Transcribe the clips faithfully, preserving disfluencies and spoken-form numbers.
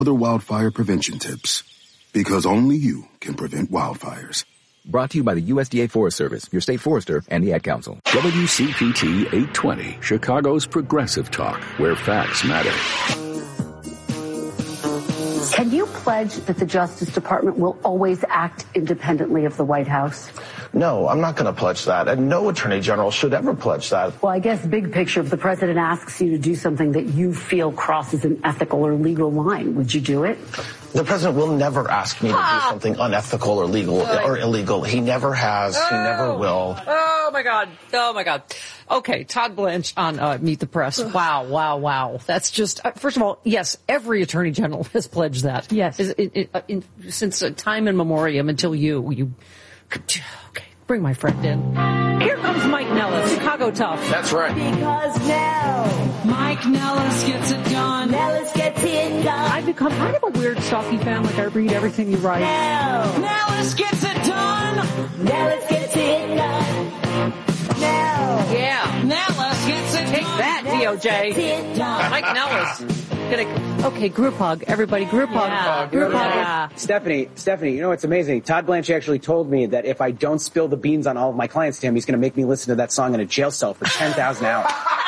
other wildfire prevention tips. Because only you can prevent wildfires. Brought to you by the U S D A Forest Service, your state forester, and the Ad Council. W C P T eight twenty, Chicago's progressive talk, where facts matter. Can you pledge that the Justice Department will always act independently of the White House? No, I'm not going to pledge that, and no attorney general should ever pledge that. Well, I guess big picture, if the president asks you to do something that you feel crosses an ethical or legal line, would you do it? The president will never ask me to ah. do something unethical or legal oh. or illegal. He never has. Oh. He never will. Oh, my God. Oh, my God. Okay, Todd Blanche on uh, Meet the Press. Wow, wow, wow. That's just, uh, first of all, yes, every attorney general has pledged that. Yes. Is, it, it, uh, in, since uh, time immemorial until you, you, okay, bring my friend in. Here comes Mike Nellis, Chicago Tough. That's right. Because now Mike Nellis gets it done. Nellis gets it done. I've become kind of a weird, stalky fan. Like I read everything you write. Now Nellis gets it done. Nellis gets it done. Now. Yeah. Nellis gets it Take done. that, D O J. Mike Nellis. Gonna, okay, group hug. Everybody, group hug. Yeah. Group hug. Yeah. Stephanie, Stephanie, you know what's amazing? Todd Blanche actually told me that if I don't spill the beans on all of my clients to him, he's going to make me listen to that song in a jail cell for ten thousand hours.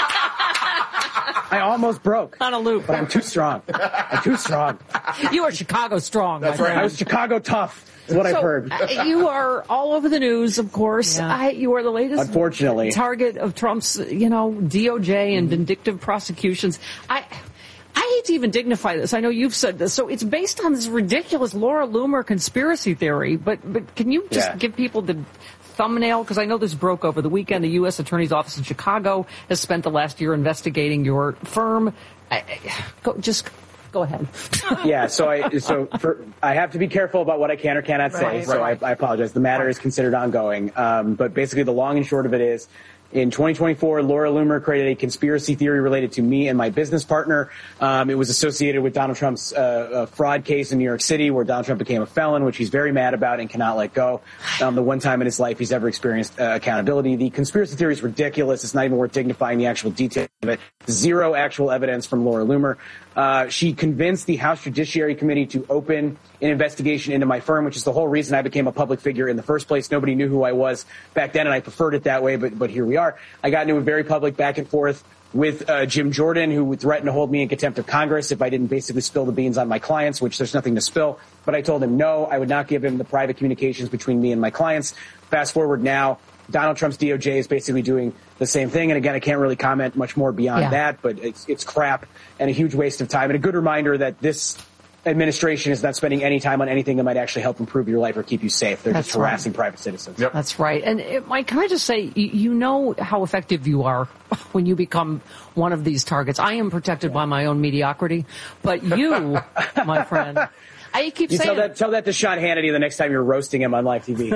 I almost broke. On a loop. But I'm too strong. I'm too strong. You are Chicago strong. That's right. I was Chicago tough. Is what so, I've heard. Uh, you are all over the news, of course. Yeah. I, you are the latest Unfortunately. target of Trump's, you know, D O J and vindictive prosecutions. I... I hate to even dignify this. I know you've said this. So it's based on this ridiculous Laura Loomer conspiracy theory. But but can you just yeah. give people the thumbnail? Because I know this broke over the weekend. The U S Attorney's Office in Chicago has spent the last year investigating your firm. I, I, go, just go ahead. yeah, so I so for, I have to be careful about what I can or cannot say. Right, so right. I, I apologize. The matter is considered ongoing. Um, but basically the long and short of it is, in twenty twenty-four, Laura Loomer created a conspiracy theory related to me and my business partner. Um, it was associated with Donald Trump's uh, uh, fraud case in New York City, where Donald Trump became a felon, which he's very mad about and cannot let go. Um, the one time in his life he's ever experienced uh, accountability. The conspiracy theory is ridiculous. It's not even worth dignifying the actual details of it. Zero actual evidence from Laura Loomer. Uh, she convinced the House Judiciary Committee to open an investigation into my firm, which is the whole reason I became a public figure in the first place. Nobody knew who I was back then, and I preferred it that way, but, but here we are. I got into a very public back and forth with uh, Jim Jordan, who threatened to hold me in contempt of Congress if I didn't basically spill the beans on my clients, which there's nothing to spill. But I told him no, I would not give him the private communications between me and my clients. Fast forward now, Donald Trump's D O J is basically doing the same thing. And again, I can't really comment much more beyond yeah. that, but it's, it's crap and a huge waste of time. And a good reminder that this administration is not spending any time on anything that might actually help improve your life or keep you safe. They're That's just harassing right. private citizens. Yep. That's right. And it, Mike, can I just say, you, you know how effective you are when you become one of these targets. I am protected yeah. by my own mediocrity, but you, my friend, I keep you saying... Tell that, tell that to Sean Hannity the next time you're roasting him on live T V.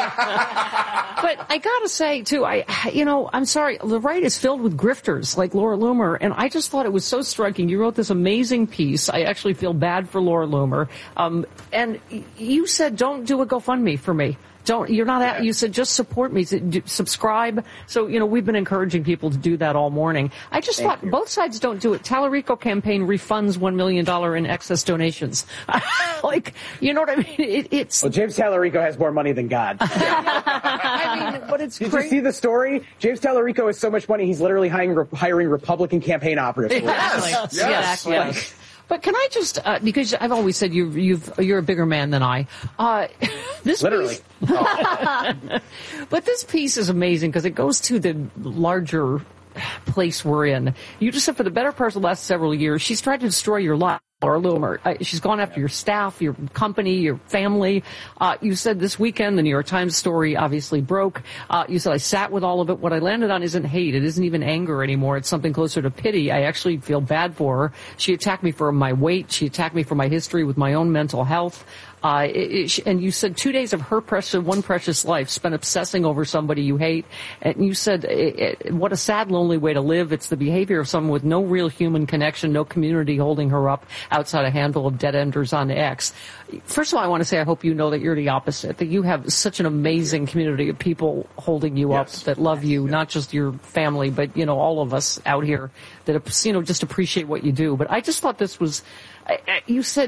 But I gotta say, too, I, you know, I'm sorry, the right is filled with grifters like Laura Loomer, and I just thought it was so striking. You wrote this amazing piece. I actually feel bad for Laura Loomer. Um, and you said, don't do a GoFundMe for me. Don't, you're not at, you said just support me, subscribe. So, you know, we've been encouraging people to do that all morning. I just Thank thought you. both sides don't do it. Tallarico campaign refunds one million dollars in excess donations. Like, you know what I mean? It, it's. Well, James Tallarico has more money than God. I mean, but it's Did great. you see the story? James Tallarico has so much money, he's literally hiring, hiring Republican campaign operatives. Exactly. Yes. Yes. Exactly. Yes. But can I just, uh, because I've always said you've, you've, you're a bigger man than I. Uh, this Literally. Piece, oh. But this piece is amazing because it goes to the larger place we're in. You just said for the better part of the last several years, she's tried to destroy your life. Laura Loomer. Uh, she's gone after your staff, your company, your family. Uh, you said this weekend the New York Times story obviously broke. Uh, you said I sat with all of it. What I landed on isn't hate. It isn't even anger anymore. It's something closer to pity. I actually feel bad for her. She attacked me for my weight. She attacked me for my history with my own mental health. Uh, it, it, and you said two days of her precious, one precious life spent obsessing over somebody you hate. And you said, it, it, what a sad, lonely way to live. It's the behavior of someone with no real human connection, no community holding her up. outside a handle of dead enders on X. First of all, I want to say I hope you know that you're the opposite, that you have such an amazing community of people holding you Yes. up that love you, Yes. not just your family, but, you know, all of us out here that, you know, just appreciate what you do. But I just thought this was, I- I- you said